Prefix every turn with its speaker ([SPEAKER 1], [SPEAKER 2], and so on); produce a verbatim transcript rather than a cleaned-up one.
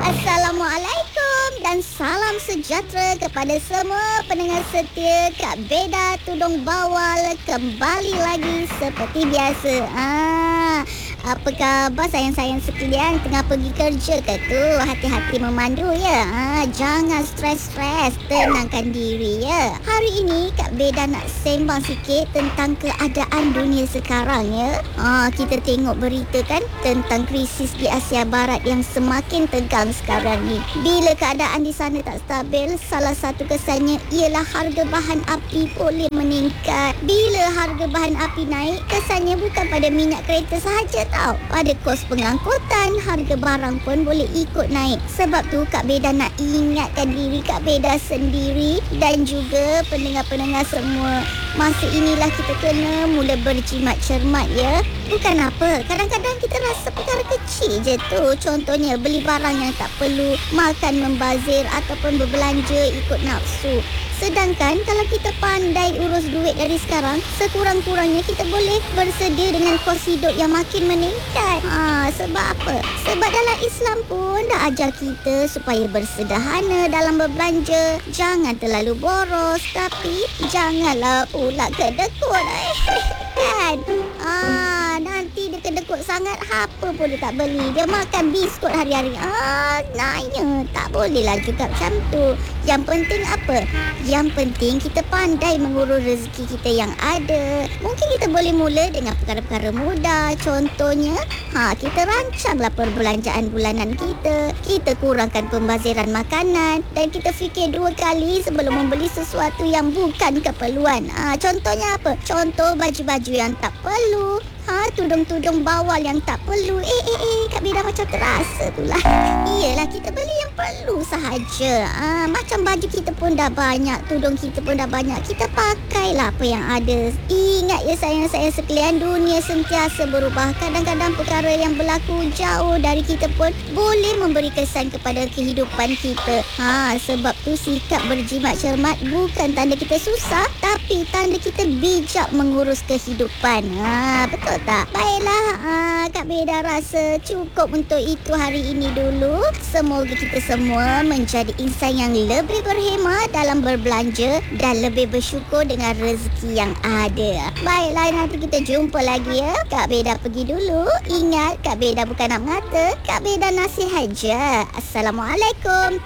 [SPEAKER 1] Assalamualaikum dan salam sejahtera kepada semua pendengar setia Kak Beda Tudung Bawal kembali lagi seperti biasa. Ah, apa khabar sayang-sayang sekalian, tengah pergi kerja ke tu? Hati-hati memandu ya. Ah, jangan stres-stres, tenangkan diri ya. Hari ini Kak Beda nak sembang sikit tentang keadaan dunia sekarang ya. Ah, kita tengok berita kan tentang krisis di Asia Barat yang semakin tegang sekarang ni. Bila keadaan di sana tak stabil, salah satu kesannya ialah harga bahan api boleh meningkat. Bila harga bahan api naik, kesannya bukan pada minyak kereta sahaja tau. Pada kos pengangkutan, harga barang pun boleh ikut naik. Sebab tu Kak Beda nak ingatkan diri Kak Beda sendiri dan juga pendengar-pendengar semua. Masa inilah kita kena mula berjimat cermat ya. Bukan apa, kadang-kadang kita rasa perkara kecil je tu. Contohnya beli barang yang tak perlu, makan membazir ataupun berbelanja ikut nafsu. Sedangkan kalau kita pandai urus duit dari sekarang, sekurang-kurangnya kita boleh bersedia dengan kos hidup yang makin meningkat. Ha, sebab apa? Sebab dalam Islam pun dah ajar kita supaya bersederhana dalam berbelanja. Jangan terlalu boros, tapi janganlah pula kedekut. Kan? Ah, nanti dia kedekut sangat, apa pun dia tak beli. Dia makan biskut hari-hari. Ah, nanya. Tak bolehlah juga macam tu. Yang penting apa? Yang penting kita pandai mengurus rezeki kita yang ada. Mungkin kita boleh mula dengan perkara-perkara mudah. Contohnya, ha, kita rancanglah perbelanjaan bulanan kita. Kita kurangkan pembaziran makanan dan kita fikir dua kali sebelum membeli sesuatu yang bukan keperluan. Ha, contohnya apa? Contoh baju-baju yang tak perlu. Ha, tudung-tudung bawal yang tak perlu. Eh, eh, eh, Kak Beda macam terasa tu lah. Iyalah, kita beli yang perlu sahaja. Ha, macam baju kita pun dah banyak, tudung kita pun dah banyak. Kita pakailah apa yang ada. Ingat ya sayang-sayang sekalian, dunia sentiasa berubah. Kadang-kadang perkara yang berlaku jauh dari kita pun boleh memberi kesan kepada kehidupan kita. Ha, sebab tu sikap berjimat cermat bukan tanda kita susah, tapi tanda kita bijak mengurus kehidupan. Ha, betul tak? Baiklah, uh, Kak Beda rasa cukup untuk itu hari ini dulu. Semoga kita semua menjadi insan yang lebih berhemat dalam berbelanja dan lebih bersyukur dengan rezeki yang ada. Baiklah, nanti kita jumpa lagi ya. Kak Beda pergi dulu. Ingat, Kak Beda bukan nak mengata, Kak Beda nasihat je. Assalamualaikum.